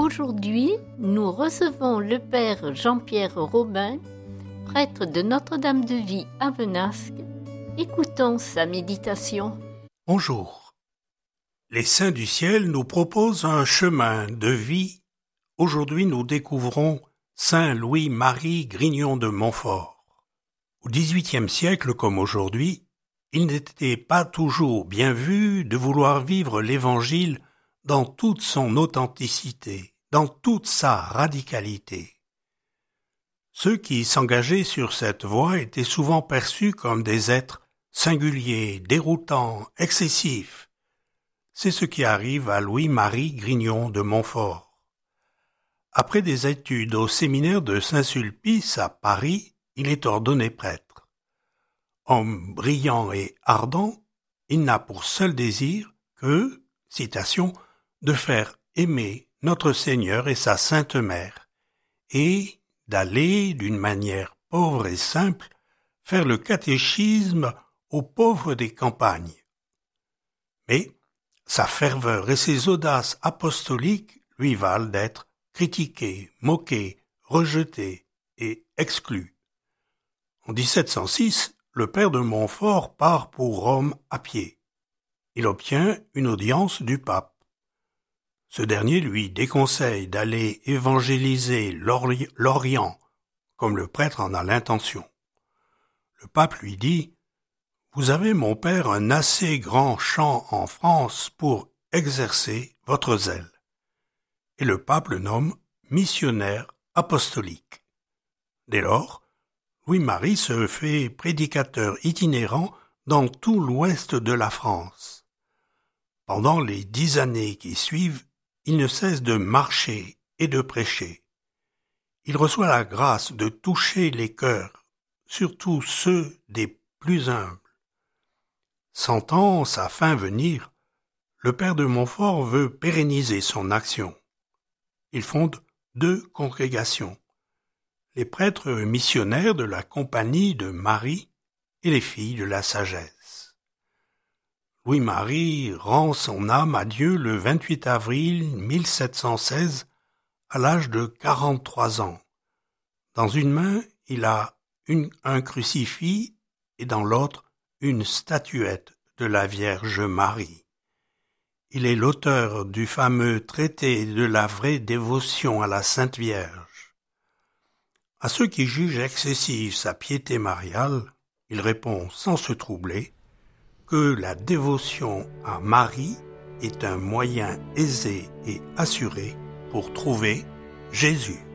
Aujourd'hui, nous recevons le Père Jean-Pierre Robin, prêtre de Notre-Dame-de-Vie à Venasque. Écoutons sa méditation. Bonjour. Les saints du ciel nous proposent un chemin de vie. Aujourd'hui, nous découvrons Saint Louis-Marie Grignion de Montfort. Au XVIIIe siècle, comme aujourd'hui, il n'était pas toujours bien vu de vouloir vivre l'Évangile dans toute son authenticité, dans toute sa radicalité. Ceux qui s'engageaient sur cette voie étaient souvent perçus comme des êtres singuliers, déroutants, excessifs. C'est ce qui arrive à Louis-Marie Grignion de Montfort. Après des études au séminaire de Saint-Sulpice à Paris, il est ordonné prêtre. Homme brillant et ardent, il n'a pour seul désir que, citation, de faire aimer notre Seigneur et sa Sainte Mère, et d'aller, d'une manière pauvre et simple, faire le catéchisme aux pauvres des campagnes. Mais sa ferveur et ses audaces apostoliques lui valent d'être critiqué, moqué, rejeté et exclu. En 1706, le père de Montfort part pour Rome à pied. Il obtient une audience du pape. Ce dernier lui déconseille d'aller évangéliser l'Orient, comme le prêtre en a l'intention. Le pape lui dit « Vous avez, mon père, un assez grand champ en France pour exercer votre zèle. » Et le pape le nomme missionnaire apostolique. Dès lors, Louis-Marie se fait prédicateur itinérant dans tout l'ouest de la France. Pendant les 10 années qui suivent, il ne cesse de marcher et de prêcher. Il reçoit la grâce de toucher les cœurs, surtout ceux des plus humbles. Sentant sa fin venir, le père de Montfort veut pérenniser son action. Il fonde 2 congrégations, les prêtres missionnaires de la Compagnie de Marie et les filles de la Sagesse. Louis-Marie rend son âme à Dieu le 28 avril 1716 à l'âge de 43 ans. Dans une main, il a un crucifix et dans l'autre, une statuette de la Vierge Marie. Il est l'auteur du fameux traité de la vraie dévotion à la Sainte Vierge. À ceux qui jugent excessive sa piété mariale, il répond sans se troubler que la dévotion à Marie est un moyen aisé et assuré pour trouver Jésus.